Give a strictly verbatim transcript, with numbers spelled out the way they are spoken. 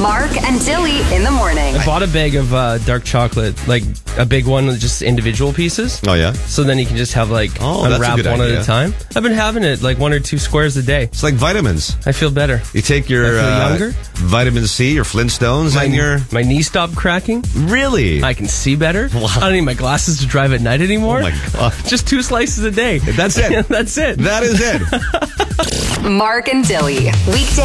Mark and Dilly in the morning. I bought a bag of uh, dark chocolate, like a big one with just individual pieces. Oh, yeah? So then you can just have like Oh, that's a unwrap good one idea. at a time. I've been having it like one or two squares a day. It's like vitamins. I feel better. You take your I feel uh, younger. vitamin C, your Flintstones, My, and your... my knee stopped cracking. Really? I can see better. Wow. I don't need my glasses to drive at night anymore. Oh, my God. Just two slices a day. That's it. That's it. That is it. Mark and Dilly. Weekday